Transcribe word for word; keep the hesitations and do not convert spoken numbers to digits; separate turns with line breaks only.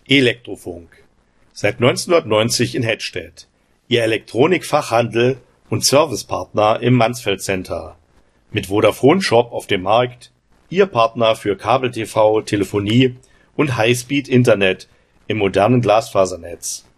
Elektrofunk. Seit neunzehnhundertneunzig in Hettstedt. Ihr Elektronikfachhandel und Servicepartner im Mansfeld Center. Mit Vodafone Shop auf dem Markt. Ihr Partner für Kabel-T V, Telefonie und Highspeed-Internet im modernen Glasfasernetz.